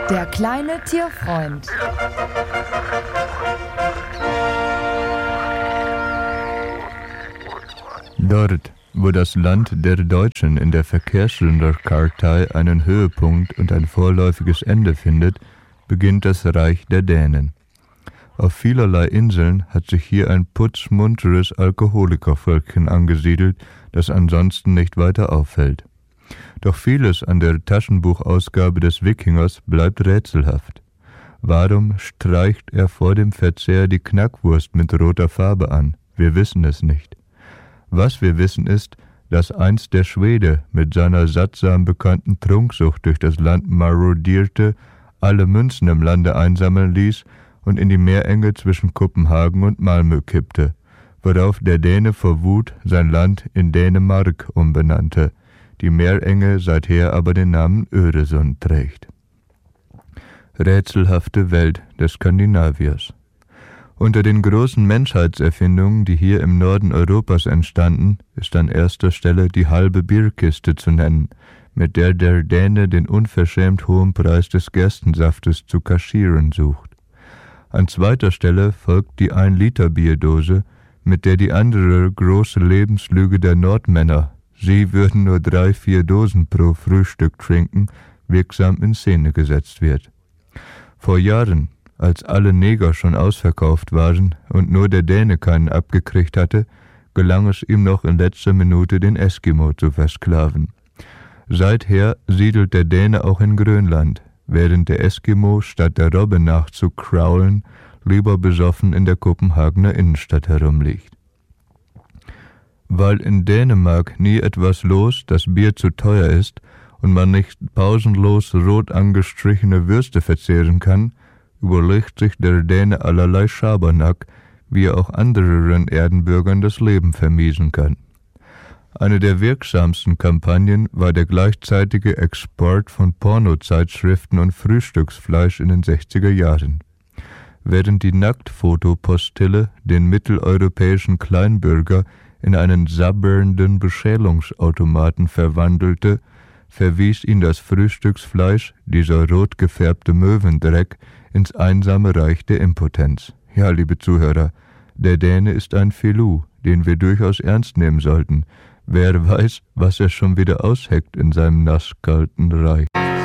Der kleine Tierfreund. Dort, wo das Land der Deutschen in der Verkehrsschilderkartei einen Höhepunkt und ein vorläufiges Ende findet, beginnt das Reich der Dänen. Auf vielerlei Inseln hat sich hier ein putzmunteres Alkoholikervölkchen angesiedelt, das ansonsten nicht weiter auffällt. Doch vieles an der Taschenbuchausgabe des Wikingers bleibt rätselhaft. Warum streicht er vor dem Verzehr die Knackwurst mit roter Farbe an? Wir wissen es nicht. Was wir wissen ist, dass einst der Schwede mit seiner sattsam bekannten Trunksucht durch das Land marodierte, alle Münzen im Lande einsammeln ließ und in die Meerenge zwischen Kopenhagen und Malmö kippte, worauf der Däne vor Wut sein Land in Dänemark umbenannte, die Meerenge seither aber den Namen Öresund trägt. Rätselhafte Welt des Skandinaviers. Unter den großen Menschheitserfindungen, die hier im Norden Europas entstanden, ist an erster Stelle die halbe Bierkiste zu nennen, mit der der Däne den unverschämt hohen Preis des Gerstensaftes zu kaschieren sucht. An zweiter Stelle folgt die 1-Liter-Bierdose, mit der die andere große Lebenslüge der Nordmänner, sie würden nur 3-4 Dosen pro Frühstück trinken, wirksam in Szene gesetzt wird. Vor Jahren, als alle Neger schon ausverkauft waren und nur der Däne keinen abgekriegt hatte, gelang es ihm noch in letzter Minute, den Eskimo zu versklaven. Seither siedelt der Däne auch in Grönland, während der Eskimo statt der Robbe nachzukraulen, lieber besoffen in der Kopenhagener Innenstadt herumliegt. Weil in Dänemark nie etwas los, das Bier zu teuer ist und man nicht pausenlos rot angestrichene Würste verzehren kann, überlegt sich der Däne allerlei Schabernack, wie er auch anderen Erdenbürgern das Leben vermiesen kann. Eine der wirksamsten Kampagnen war der gleichzeitige Export von Pornozeitschriften und Frühstücksfleisch in den 60er Jahren. Während die Nacktfotopostille den mitteleuropäischen Kleinbürger in einen sabbernden Beschälungsautomaten verwandelte, verwies ihn das Frühstücksfleisch, dieser rot gefärbte Möwendreck, ins einsame Reich der Impotenz. Ja, liebe Zuhörer, der Däne ist ein Filou, den wir durchaus ernst nehmen sollten. Wer weiß, was er schon wieder ausheckt in seinem nasskalten Reich.